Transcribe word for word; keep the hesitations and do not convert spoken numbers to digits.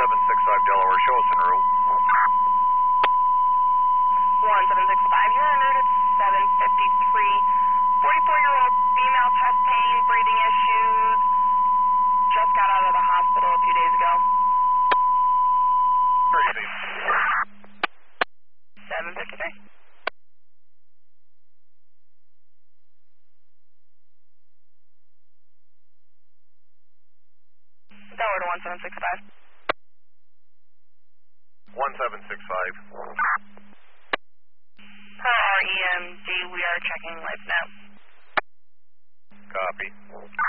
seven six five Delaware, show us en route. one seven six five, you're en route at seven fifty-three. forty-four-year-old female, chest pain, breathing issues. Just got out of the hospital a few days ago. Crazy. seven fifty-three. Delaware to one seven six five. one seven six five. Per our E M D, we are checking life now. Copy.